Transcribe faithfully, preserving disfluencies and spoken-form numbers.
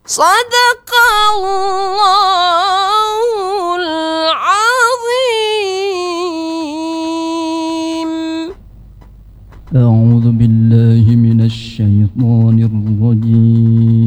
صدق الله العظيم. أعوذ بالله من الشيطان الرجيم.